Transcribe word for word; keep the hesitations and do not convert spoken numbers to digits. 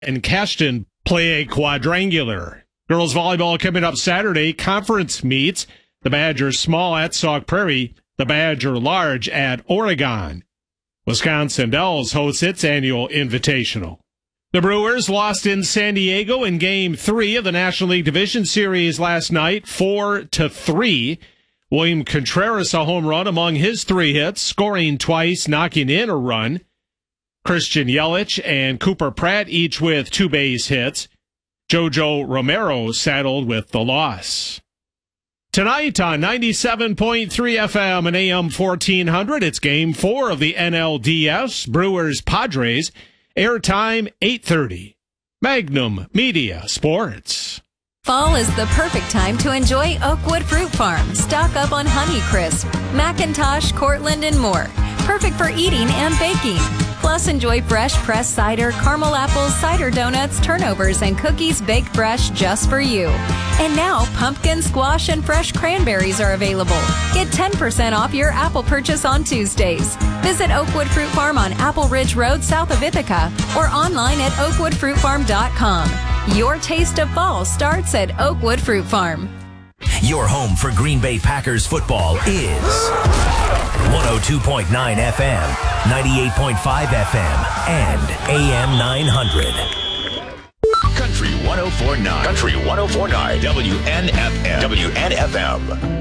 and Cashton play a quadrangular. Girls volleyball coming up Saturday. Conference meets. The Badgers small at Sauk Prairie. The Badger large at Oregon. Wisconsin Dells hosts its annual invitational. The Brewers lost in San Diego in Game three of the National League Division Series last night, four to three. William Contreras a home run among his three hits, scoring twice, knocking in a run. Christian Yelich and Cooper Pratt each with two base hits. Jojo Romero saddled with the loss. Tonight on ninety-seven point three F M and A M fourteen hundred, it's Game four of the N L D S, Brewers-Padres. Airtime eight thirty. Magnum Media Sports. Fall is the perfect time to enjoy Oakwood Fruit Farm. Stock up on Honeycrisp, Macintosh, Cortland, and more. Perfect for eating and baking. Plus, enjoy fresh pressed cider, caramel apples, cider donuts, turnovers, and cookies baked fresh just for you. And now, pumpkin, squash, and fresh cranberries are available. Get ten percent off your apple purchase on Tuesdays. Visit Oakwood Fruit Farm on Apple Ridge Road south of Ithaca or online at oakwood fruit farm dot com. Your taste of fall starts at Oakwood Fruit Farm. Your home for Green Bay Packers football is one oh two point nine F M, ninety-eight point five F M, and A M nine hundred. Country one oh four point nine. Country one oh four point nine. W N F M. W N F M.